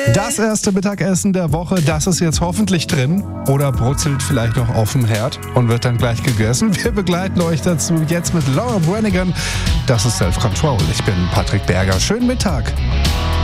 Das erste Mittagessen der Woche, das ist jetzt hoffentlich drin oder brutzelt vielleicht noch auf dem Herd und wird dann gleich gegessen. Wir begleiten euch dazu jetzt mit Laura Branigan. Das ist Self Control. Ich bin Patrick Berger. Schönen Mittag.